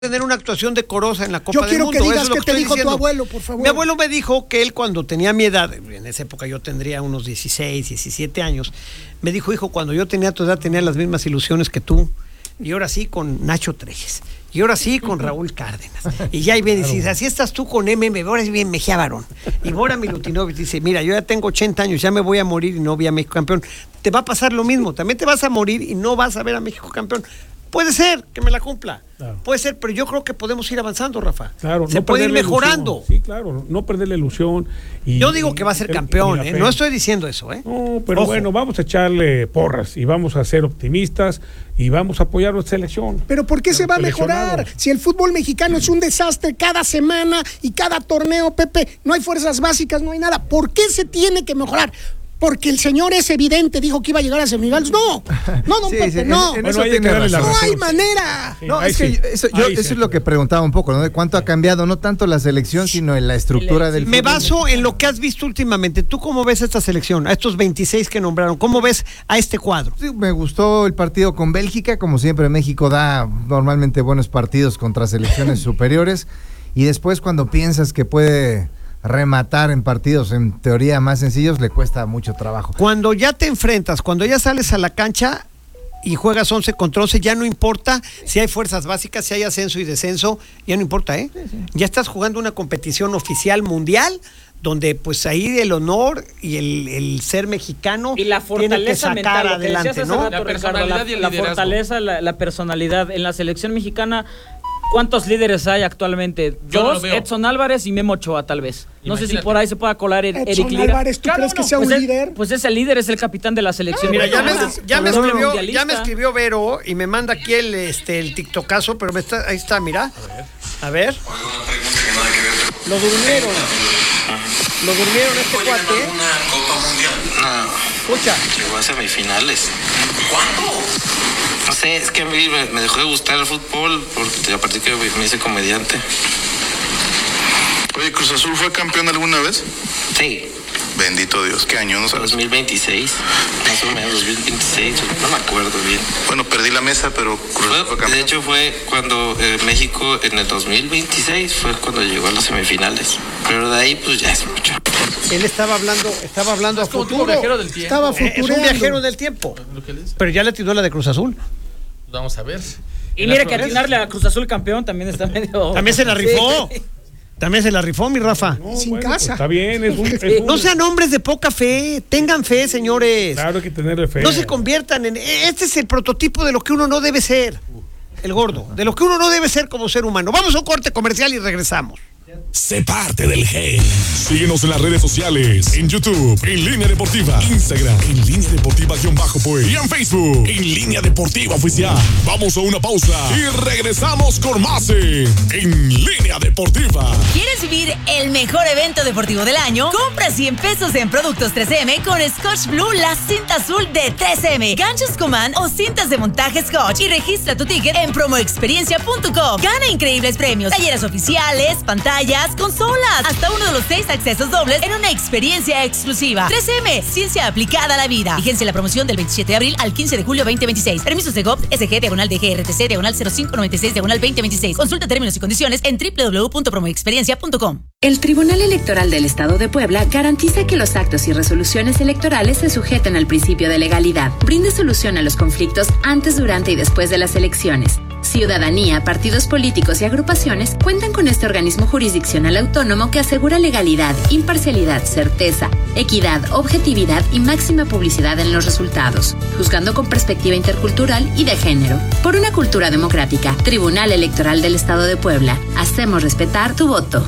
tener una actuación decorosa en la Copa del Mundo. Yo quiero que digas Eso es qué lo te estoy dijo diciendo. tu abuelo, por favor. Mi abuelo me dijo que él cuando tenía mi edad, en esa época yo tendría unos 16, 17 años, me dijo, hijo, cuando yo tenía tu edad tenía las mismas ilusiones que tú, y ahora sí con Nacho Treyes, y ahora sí con Raúl Cárdenas, y ya ahí me dices, así estás tú con ahora es bien Mejía Barón, y Bora Milutinovic dice, mira, yo ya tengo 80 años, ya me voy a morir y no vi a México campeón. Te va a pasar lo mismo, también te vas a morir y no vas a ver a México campeón. Puede ser que me la cumpla, claro. Puede ser, pero yo creo que podemos ir avanzando, Rafa. Claro, se puede ir mejorando. Sí, claro, no perder la ilusión. Yo digo que va a ser campeón, no estoy diciendo eso. No, pero bueno, vamos a echarle porras y vamos a ser optimistas y vamos a apoyar a nuestra selección. Pero ¿por qué se va a mejorar? Si el fútbol mexicano es un desastre cada semana y cada torneo, Pepe, no hay fuerzas básicas, no hay nada. ¿Por qué se tiene que mejorar? Porque el señor es evidente, dijo que iba a llegar a semifinales. No, sí, Pepe, no. En eso tiene razón. No hay manera. Sí, no, es que eso es lo que preguntaba un poco, ¿no? De cuánto ha cambiado, no tanto la selección, sino en la estructura del fútbol. Me baso en lo que has visto últimamente. ¿Tú cómo ves esta selección? A estos 26 que nombraron. ¿Cómo ves a este cuadro? Sí, me gustó el partido con Bélgica. Como siempre, México da normalmente buenos partidos contra selecciones superiores. Y después, cuando piensas que puede rematar en partidos en teoría más sencillos, le cuesta mucho trabajo. Cuando ya te enfrentas, cuando ya sales a la cancha y juegas 11 contra 11, ya no importa si hay fuerzas básicas, si hay ascenso y descenso, ya no importa, ¿eh? Sí. Ya estás jugando una competición oficial mundial, donde pues ahí el honor y el ser mexicano y la fortaleza tiene que sacar mental, adelante, ¿no? La personalidad y el liderazgo. La fortaleza, la personalidad. En la selección mexicana, ¿cuántos líderes hay actualmente? Dos, Edson Álvarez y Memo Ochoa, tal vez. No sé si por ahí se pueda colar Eric Lira. Edson Álvarez, ¿tú crees que sea un líder? Pues es el líder, es el capitán de la selección. Mira, ya me escribió Vero y me manda aquí el tiktokazo, pero ahí está, mira. A ver. Lo durmieron este cuate. ¿Una Copa Mundial? No. Escucha. Llegó a semifinales. ¿Cuándo? No sé, es que a mí me dejó de gustar el fútbol porque a partir que me hice comediante. Oye, ¿Cruz Azul fue campeón alguna vez? Sí. Bendito Dios, ¿qué año? ¿No sabes? 2026, más o menos 2026, no me acuerdo bien. Bueno, perdí la mesa, pero Cruz Azul fue campeón. De hecho fue cuando México en el 2026 fue cuando llegó a las semifinales. Pero de ahí pues ya es mucho. Él estaba hablando a futuro. Estaba futureando. Es un viajero del tiempo. Pero ya le tiró la de Cruz Azul. Vamos a ver. Y mira que atinarle a Cruz Azul campeón también está medio... También se la rifó. Sí. También se la rifó, mi Rafa. No, sin casa. Pues está bien, No sean hombres de poca fe. Tengan fe, señores. Claro, hay que tenerle fe. No se conviertan en... Este es el prototipo de lo que uno no debe ser. El gordo. De lo que uno no debe ser como ser humano. Vamos a un corte comercial y regresamos. Sé parte del Gen. Síguenos en las redes sociales, en YouTube, en Línea Deportiva, Instagram, en Línea Deportiva-Pues y en Facebook, en Línea Deportiva Oficial. Vamos a una pausa y regresamos con más en Línea Deportiva. ¿Quieres vivir el mejor evento deportivo del año? Compra 100 pesos en productos 3M con Scotch Blue, la cinta azul de 3M, ganchos Command o cintas de montaje Scotch y registra tu ticket en promoexperiencia.com. Gana increíbles premios, talleres oficiales, pantallas, consolas, hasta uno de los 6 accesos dobles en una experiencia exclusiva. 3M, ciencia aplicada a la vida. Vigencia la promoción del 27 de abril al 15 de julio 2026. Permisos de GOV, SG/DGRTC /0596/2026. Consulta términos y condiciones en www.promoexperiencia.com. El Tribunal Electoral del Estado de Puebla garantiza que los actos y resoluciones electorales se sujeten al principio de legalidad. Brinde solución a los conflictos antes, durante y después de las elecciones. Ciudadanía, partidos políticos y agrupaciones cuentan con este organismo jurisdiccional autónomo que asegura legalidad, imparcialidad, certeza, equidad, objetividad y máxima publicidad en los resultados, juzgando con perspectiva intercultural y de género. Por una cultura democrática, Tribunal Electoral del Estado de Puebla. Hacemos respetar tu voto.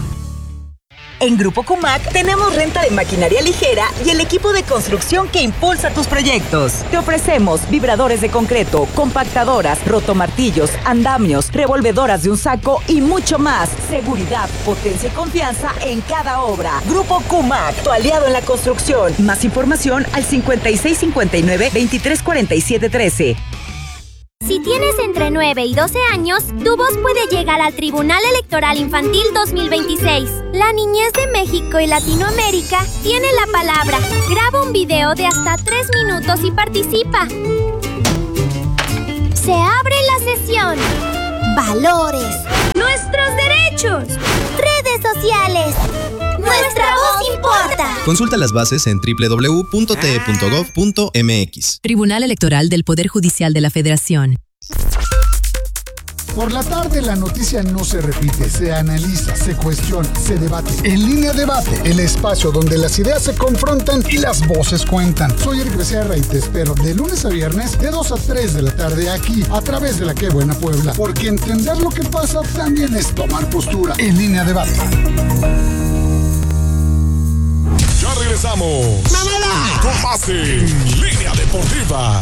En Grupo Cumac tenemos renta de maquinaria ligera y el equipo de construcción que impulsa tus proyectos. Te ofrecemos vibradores de concreto, compactadoras, rotomartillos, andamios, revolvedoras de un saco y mucho más. Seguridad, potencia y confianza en cada obra. Grupo Cumac, tu aliado en la construcción. Más información al 5659-234713. Si tienes entre 9 y 12 años, tu voz puede llegar al Tribunal Electoral Infantil 2026. La niñez de México y Latinoamérica tiene la palabra. Graba un video de hasta 3 minutos y participa. Se abre la sesión. Valores, Consulta las bases en www.te.gov.mx. Tribunal Electoral del Poder Judicial de la Federación. Por la tarde la noticia no se repite, se analiza, se cuestiona, se debate. En Línea Debate, el espacio donde las ideas se confrontan y las voces cuentan. Soy Eric Becerra y te espero de lunes a viernes de 2 a 3 de la tarde aquí, a través de la Qué Buena Puebla. Porque entender lo que pasa también es tomar postura. En Línea Debate. Ya regresamos. ¡Mamada! Con más en Línea Deportiva.